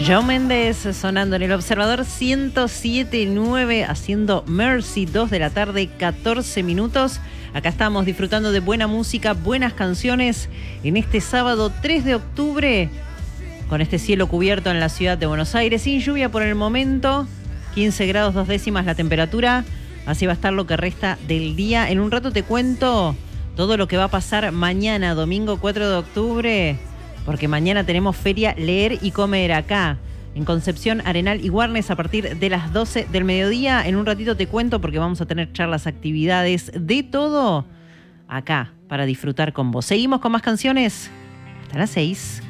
Shawn Mendes sonando en el Observador 107.9, haciendo Mercy, 2 de la tarde, 14 minutos. Acá estamos disfrutando de buena música, buenas canciones en este sábado 3 de octubre, con este cielo cubierto en la ciudad de Buenos Aires, sin lluvia por el momento, 15 grados 2 décimas la temperatura. Así va a estar lo que resta del día. En un rato te cuento todo lo que va a pasar mañana, domingo 4 de octubre, porque mañana tenemos Feria Leer y Comer acá, en Concepción, Arenal y Warnes, a partir de las 12 del mediodía. En un ratito te cuento porque vamos a tener charlas, actividades, de todo acá para disfrutar con vos. Seguimos con más canciones hasta las 6.